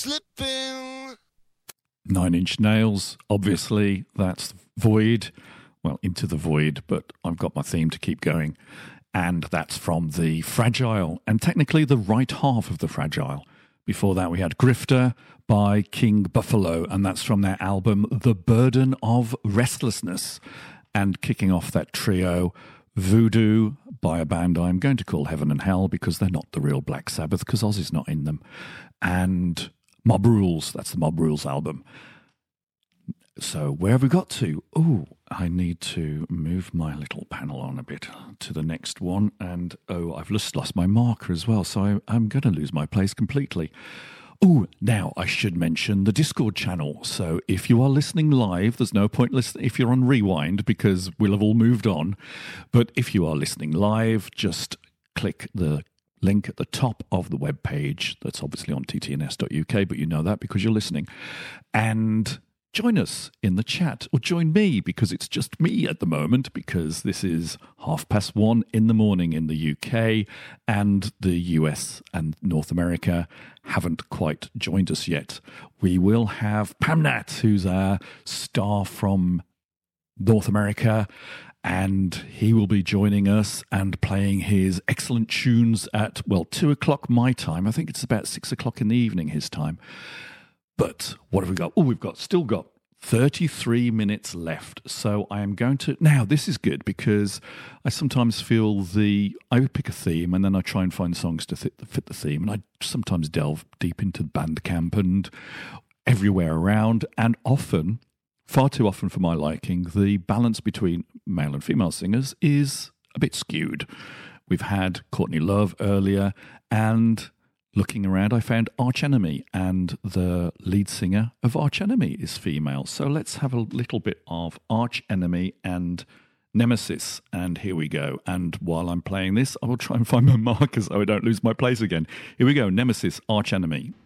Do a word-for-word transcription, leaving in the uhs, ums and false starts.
Slipping. Nine Inch Nails, obviously, that's Void. Well, Into the Void, but I've got my theme to keep going. And that's from the Fragile, and technically the right half of the Fragile. Before that, we had Grifter by King Buffalo, and that's from their album The Burden of Restlessness. And kicking off that trio, Voodoo by a band I'm going to call Heaven and Hell because they're not the real Black Sabbath, because Ozzy's not in them. And Mob Rules, that's the Mob Rules album. So where have we got to? Oh, I need to move my little panel on a bit to the next one. And oh, I've just lost my marker as well, so I, I'm going to lose my place completely. Oh, now I should mention the Discord channel. So if you are listening live, there's no point listening if you're on rewind because we'll have all moved on. But if you are listening live, just click the link at the top of the web page. That's obviously on t t n s dot u k, but you know that because you're listening. And join us in the chat, or join me because it's just me at the moment, because this is half past one in the morning in the U K, and the U S and North America haven't quite joined us yet. We will have Pamnat, who's our star from North America, and he will be joining us and playing his excellent tunes at, well, two o'clock my time. I think it's about six o'clock in the evening his time. But what have we got? Oh, we've got still got thirty-three minutes left. So I am going to... Now, this is good because I sometimes feel the... I would pick a theme and then I try and find songs to fit the, fit the theme. And I sometimes delve deep into Bandcamp and everywhere around. And often, far too often for my liking, the balance between male and female singers is a bit skewed. We've had Courtney Love earlier, and... looking around, I found Arch Enemy, and the lead singer of Arch Enemy is female. So let's have a little bit of Arch Enemy and Nemesis, and here we go. And while I'm playing this, I will try and find my marker so I don't lose my place again. Here we go, Nemesis, Arch Enemy.